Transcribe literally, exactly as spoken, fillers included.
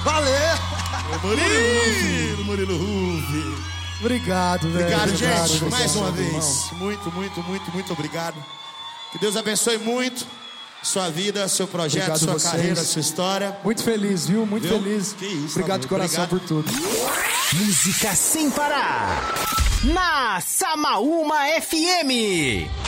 Valeu! Murilo, Murilo Ruff. Obrigado, velho. Obrigado, gente. Obrigado, mais uma irmão. vez. Muito, muito, muito, muito obrigado. Que Deus abençoe muito sua vida, seu projeto, Obrigado sua vocês. carreira, sua história. Muito feliz, viu? Muito Viu? feliz. Que isso, Obrigado tá de coração obrigado. por tudo. Música sem parar. Na Samaúma F M.